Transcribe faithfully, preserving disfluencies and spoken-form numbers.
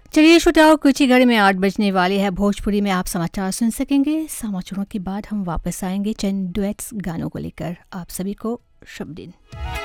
चलिए श्रोताओं, कुछ ही घड़ी में आठ बजने वाले हैं। भोजपुरी में आप समाचार सुन सकेंगे। समाचारों के बाद हम वापस आएंगे चंद डुएट्स गानों को लेकर। आप सभी को शुभ दिन।